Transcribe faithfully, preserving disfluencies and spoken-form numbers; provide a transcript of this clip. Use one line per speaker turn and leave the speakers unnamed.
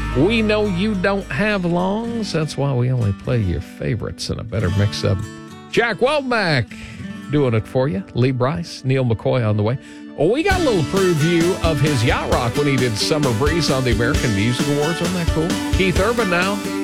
We know you don't have longs. That's why we only play your favorites in a better mix of them. Jack Weldmack doing it for you. Lee Bryce, Neil McCoy on the way. Well, we got a little preview of his yacht rock when he did Summer Breeze on the American Music Awards. Wasn't that cool? Keith Urban now